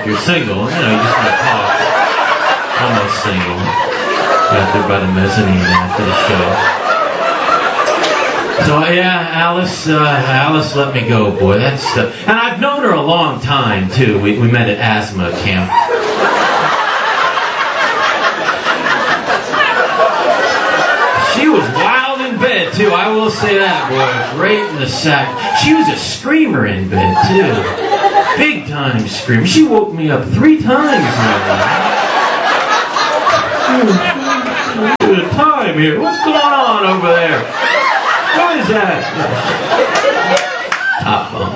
you're single. You know, you just want to talk. Almost single. Got there by the mezzanine after the show. So yeah, Alice let me go, boy. That's and I've known her a long time too. We met at asthma camp. She was wild in bed too. I will say that, boy. Great in the sack. She was a screamer in bed too. Big time screamer. She woke me up 3 times. The time here. What's going on over there? What is that? Top bunk.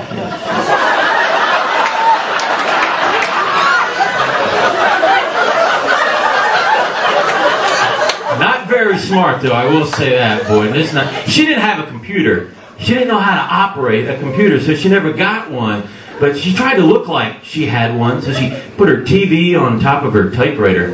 Not very smart though, I will say that, boy. She didn't have a computer. She didn't know how to operate a computer, so she never got one. But she tried to look like she had one, so she put her TV on top of her typewriter.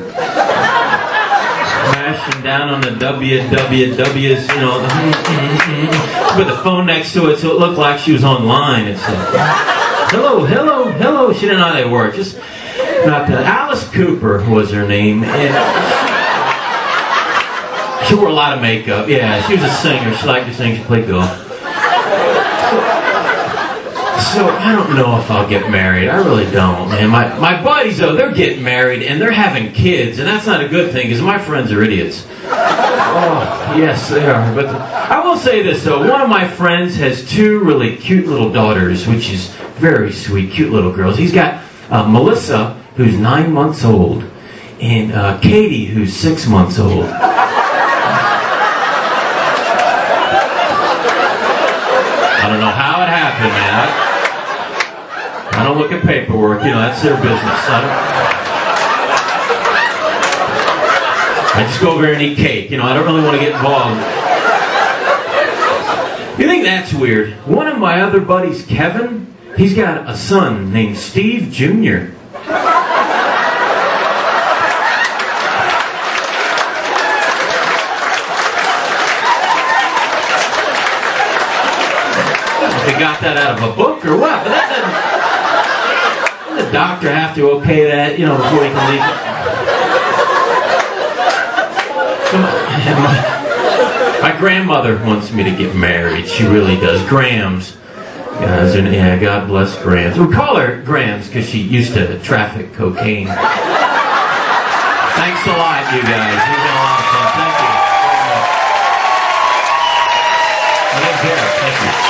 Mashing down on the wwws, you know, with the phone next to it so it looked like she was online. It's like, hello. She didn't know how they work. Just not that. Alice Cooper was her name, and she wore a lot of makeup. Yeah, she was a singer. She liked to sing. She played golf. So I don't know if I'll get married. I really don't, man. My buddies, though, they're getting married and they're having kids, and that's not a good thing because my friends are idiots. Oh, yes, they are. But I will say this, though. One of my friends has 2 really cute little daughters, which is very sweet, cute little girls. He's got Melissa, who's 9 months old, and Katie, who's 6 months old. I don't know how it happened, man. I don't look at paperwork, you know, that's their business. I just go over there and eat cake, you know, I don't really want to get involved. You think that's weird? One of my other buddies, Kevin, he's got a son named Steve Jr. They got that out of a book or what? But that doesn't the doctor have to okay that, you know, before he can leave? My grandmother wants me to get married. She really does. Grams. Yeah, God bless Grams. We call her Grams because she used to traffic cocaine. Thanks a lot, you guys. You've been a lot of fun. Thank you. Thank you.